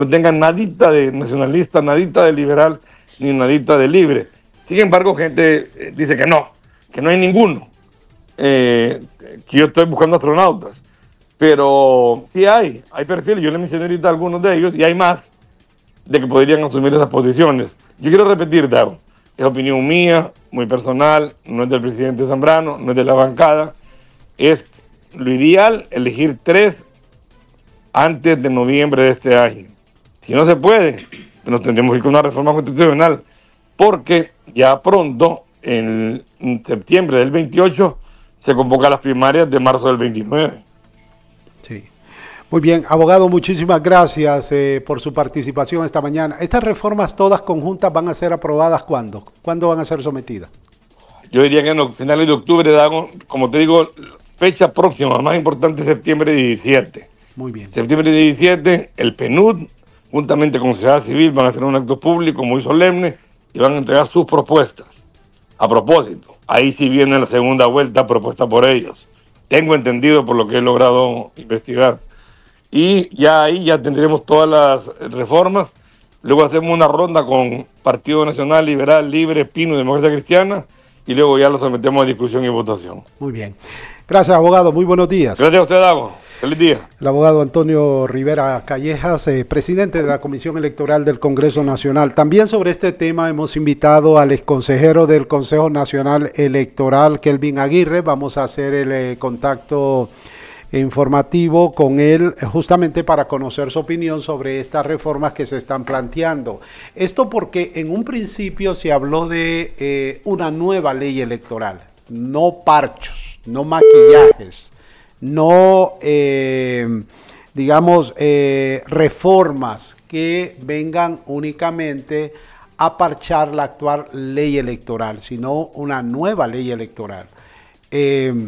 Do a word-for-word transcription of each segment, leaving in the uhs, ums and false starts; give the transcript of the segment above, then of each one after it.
no tenga nadita de nacionalista, nadita de liberal, ni nadita de libre. Sin embargo, gente eh, dice que no, que no hay ninguno, eh, que yo estoy buscando astronautas. Pero sí hay, hay perfiles, yo le mencioné ahorita a algunos de ellos, y hay más de que podrían asumir esas posiciones. Yo quiero repetir, Dago, es opinión mía, muy personal, no es del presidente Zambrano, no es de la bancada, es lo ideal elegir tres antes de noviembre de este año. Si no se puede, nos tendremos que ir con una reforma constitucional, porque ya pronto, en septiembre del veintiocho, se convocan las primarias de marzo del veintinueve. Sí. Muy bien, abogado, muchísimas gracias eh, por su participación esta mañana. ¿Estas reformas todas conjuntas van a ser aprobadas cuándo? ¿Cuándo van a ser sometidas? Yo diría que en los finales de octubre, Dago, como te digo, fecha próxima, más importante, septiembre diecisiete. Muy bien. Septiembre diecisiete, el P N U D, juntamente con Sociedad Civil, van a hacer un acto público muy solemne y van a entregar sus propuestas. A propósito, ahí sí viene la segunda vuelta propuesta por ellos. Tengo entendido por lo que he logrado investigar. Y ya ahí ya tendremos todas las reformas. Luego hacemos una ronda con Partido Nacional, Liberal, Libre, Pino y Democracia Cristiana, y luego ya lo sometemos a discusión y votación. Muy bien. Gracias, abogado. Muy buenos días. Gracias a usted, Dago. Feliz día. El abogado Antonio Rivera Callejas, eh, presidente de la Comisión Electoral del Congreso Nacional. También sobre este tema hemos invitado al exconsejero del Consejo Nacional Electoral, Kelvin Aguirre. Vamos a hacer el eh, contacto informativo con él justamente para conocer su opinión sobre estas reformas que se están planteando. Esto porque en un principio se habló de eh, una nueva ley electoral, no parchos, no maquillajes, no eh, digamos eh, reformas que vengan únicamente a parchar la actual ley electoral, sino una nueva ley electoral. Eh,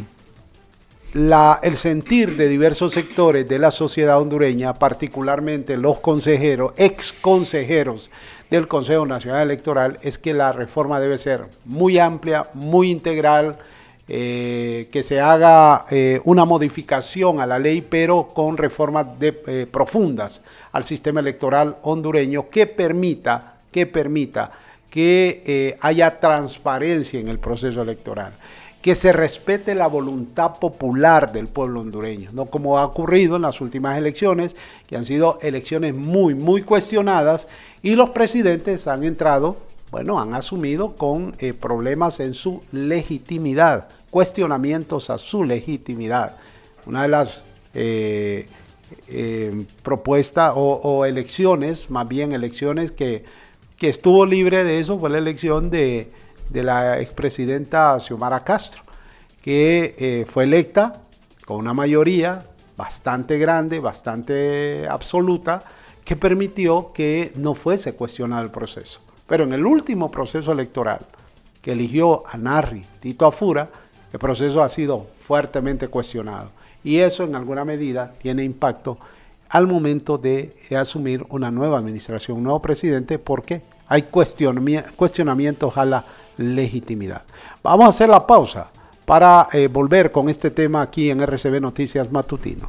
La, el sentir de diversos sectores de la sociedad hondureña, particularmente los consejeros, ex consejeros del Consejo Nacional Electoral, es que la reforma debe ser muy amplia, muy integral, eh, que se haga eh, una modificación a la ley, pero con reformas de, eh, profundas al sistema electoral hondureño que permita, que permita que eh, haya transparencia en el proceso electoral, que se respete la voluntad popular del pueblo hondureño, no como ha ocurrido en las últimas elecciones, que han sido elecciones muy, muy cuestionadas, y los presidentes han entrado, bueno, han asumido con eh, problemas en su legitimidad, cuestionamientos a su legitimidad. Una de las eh, eh, propuestas o, o elecciones, más bien elecciones que, que estuvo libre de eso, fue la elección de de la expresidenta Xiomara Castro, que eh, fue electa con una mayoría bastante grande, bastante absoluta, que permitió que no fuese cuestionado el proceso. Pero en el último proceso electoral que eligió a Narri Tito Afura, el proceso ha sido fuertemente cuestionado. Y eso en alguna medida tiene impacto al momento de asumir una nueva administración, un nuevo presidente, porque hay cuestionamientos a la legitimidad. Vamos a hacer la pausa para eh, volver con este tema aquí en R C B Noticias Matutino.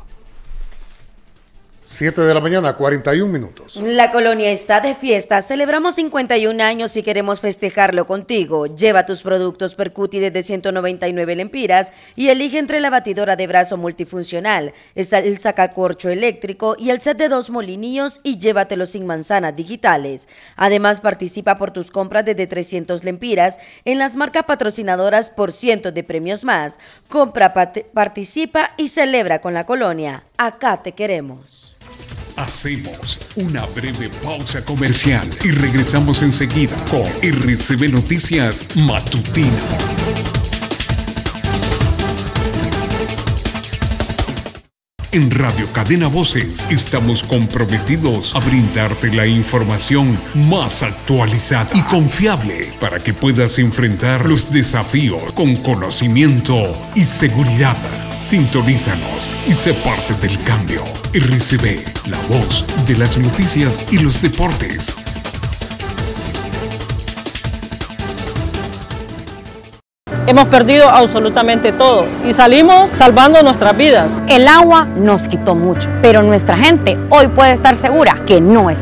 siete de la mañana, cuarenta y un minutos. La colonia está de fiesta. Celebramos cincuenta y un años y queremos festejarlo contigo. Lleva tus productos Percuti desde ciento noventa y nueve lempiras y elige entre la batidora de brazo multifuncional, el sacacorcho eléctrico y el set de dos molinillos y llévatelo sin manzanas digitales. Además, participa por tus compras desde trescientos lempiras en las marcas patrocinadoras por cientos de premios más. Compra, participa y celebra con la colonia. Acá te queremos. Hacemos una breve pausa comercial y regresamos enseguida con R C B Noticias Matutino. En Radio Cadena Voces estamos comprometidos a brindarte la información más actualizada y confiable para que puedas enfrentar los desafíos con conocimiento y seguridad. Sintonízanos y sé parte del cambio. R C B, la voz de las noticias y los deportes. Hemos perdido absolutamente todo y salimos salvando nuestras vidas. El agua nos quitó mucho, pero nuestra gente hoy puede estar segura que no está